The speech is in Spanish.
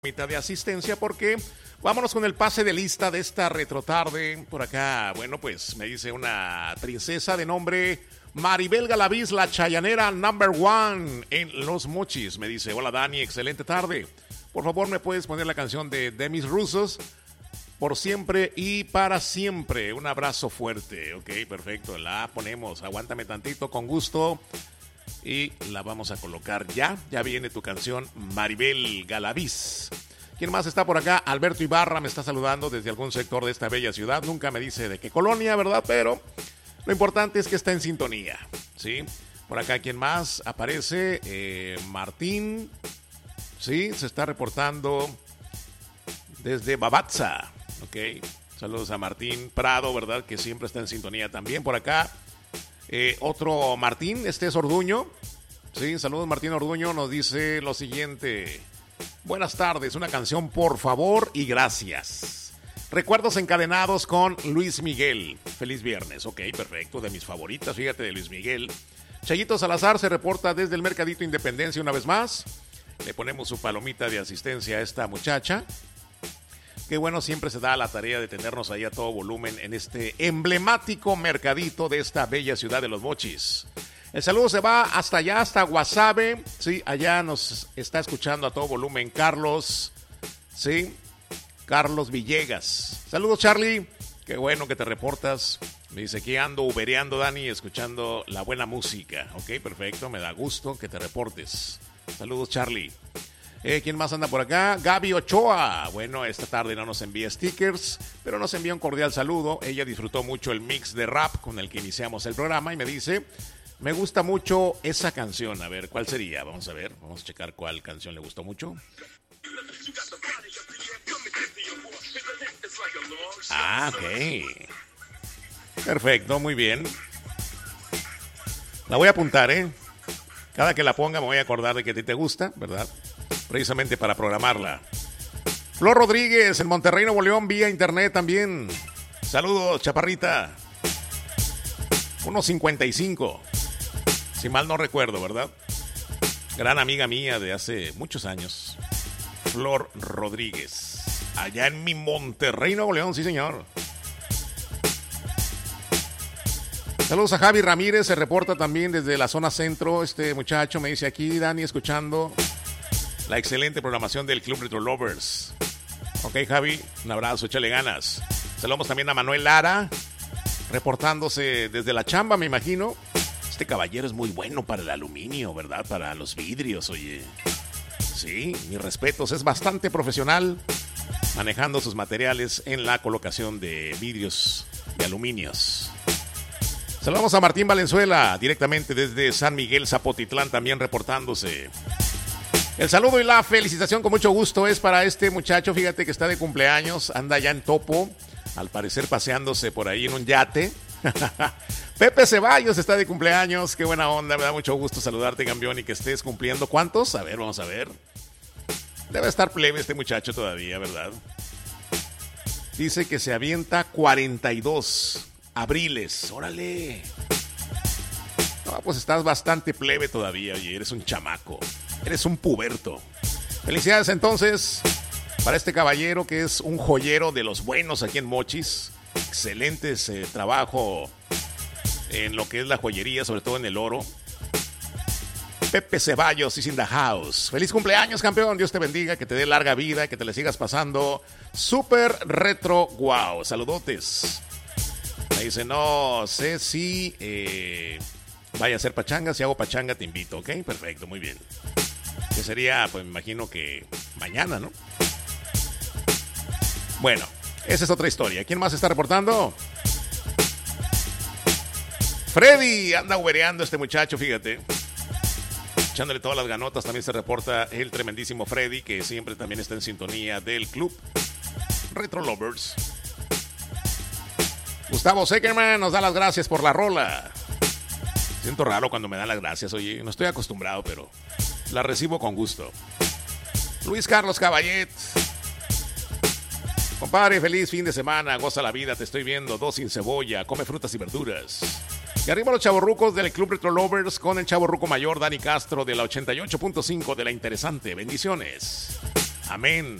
mitad de asistencia porque vámonos con el pase de lista de esta retrotarde. Por acá, bueno, pues me dice una princesa de nombre Maribel Galaviz, la chayanera number one en Los Mochis. Me dice, hola Dani, excelente tarde. Por favor, ¿me puedes poner la canción de Demis Rusos? Por siempre y para siempre. Un abrazo fuerte. Ok, perfecto, la ponemos. Aguántame tantito, con gusto. Y la vamos a colocar ya. Ya viene tu canción, Maribel Galaviz. ¿Quién más está por acá? Alberto Ibarra me está saludando desde algún sector de esta bella ciudad. Nunca me dice de qué colonia, ¿verdad? Pero lo importante es que está en sintonía, ¿sí? Por acá, ¿quién más aparece? Martín, ¿sí? Se está reportando desde Babatza. Ok, saludos a Martín Prado, ¿verdad? Que siempre está en sintonía también. Por acá, otro Martín, este es Orduño. Sí, saludos Martín Orduño, nos dice lo siguiente. Buenas tardes, una canción por favor y gracias. Recuerdos encadenados con Luis Miguel. Feliz viernes, ok, perfecto, de mis favoritas, fíjate, de Luis Miguel. Chayito Salazar se reporta desde el Mercadito Independencia una vez más. Le ponemos su palomita de asistencia a esta muchacha. Qué bueno, siempre se da la tarea de tenernos ahí a todo volumen en este emblemático mercadito de esta bella ciudad de Los Mochis. El saludo se va hasta allá, hasta Guasave. Sí, allá nos está escuchando a todo volumen Carlos. Sí, Carlos Villegas. Saludos, Charlie. Qué bueno que te reportas. Me dice que ando ubereando, Dani, escuchando la buena música. Ok, perfecto, me da gusto que te reportes. Saludos, Charlie. ¿Quién más anda por acá? Gaby Ochoa. Bueno, esta tarde no nos envía stickers, pero nos envía un cordial saludo. Ella disfrutó mucho el mix de rap con el que iniciamos el programa y me dice, me gusta mucho esa canción. A ver, ¿cuál sería? Vamos a ver, vamos a checar cuál canción le gustó mucho. Ah, ok. Perfecto, muy bien. La voy a apuntar, ¿eh? Cada que la ponga me voy a acordar de que a ti te gusta, ¿verdad? Precisamente para programarla. Flor Rodríguez en Monterrey, Nuevo León, vía internet también. Saludos, chaparrita. 1.55. Si mal no recuerdo, ¿verdad? Gran amiga mía de hace muchos años. Flor Rodríguez. Allá en mi Monterrey, Nuevo León, sí señor. Saludos a Javi Ramírez, se reporta también desde la zona centro. Este muchacho me dice aquí, Dani, escuchando la excelente programación del Club Retro Lovers. Ok, Javi, un abrazo, échale ganas. Saludamos también a Manuel Lara, reportándose desde la chamba, me imagino. Este caballero es muy bueno para el aluminio, ¿verdad? Para los vidrios, oye. Sí, mis respetos, es bastante profesional manejando sus materiales en la colocación de vidrios de aluminios. Saludamos a Martín Valenzuela, directamente desde San Miguel, Zapotitlán, también reportándose. El saludo y la felicitación con mucho gusto es para este muchacho, fíjate que está de cumpleaños, anda ya en Topo, al parecer paseándose por ahí en un yate. Pepe Ceballos está de cumpleaños, qué buena onda, me da mucho gusto saludarte, campeón, y que estés cumpliendo. ¿Cuántos? A ver, vamos a ver. Debe estar plebe este muchacho todavía, ¿verdad? Dice que se avienta 42 abriles, órale. No, pues estás bastante plebe todavía, oye, eres un chamaco, eres un puberto. Felicidades entonces para este caballero que es un joyero de los buenos aquí en Mochis. Excelente ese trabajo en lo que es la joyería, sobre todo en el oro. Pepe Ceballos is in the house. Feliz cumpleaños, campeón. Dios te bendiga, que te dé larga vida, que te le sigas pasando súper retro. Wow, saludotes. Me dice, no sé si vaya a hacer pachanga. Si hago pachanga te invito, ¿ok? Perfecto, muy bien. Que sería, pues me imagino que mañana, ¿no? Bueno, esa es otra historia. ¿Quién más está reportando? Freddy, anda ubereando este muchacho, fíjate. Echándole todas las ganotas, también se reporta el tremendísimo Freddy, que siempre también está en sintonía del Club Retro Lovers. Gustavo Seckerman nos da las gracias por la rola. Siento raro cuando me dan las gracias, oye, no estoy acostumbrado, pero la recibo con gusto. Luis Carlos Caballet. Compadre, feliz fin de semana, goza la vida, te estoy viendo, 2 sin cebolla, come frutas y verduras. Y arriba los chavorrucos del Club Retro Lovers con el chavorruco mayor Dani Castro de la 88.5 de la Interesante. Bendiciones. Amén.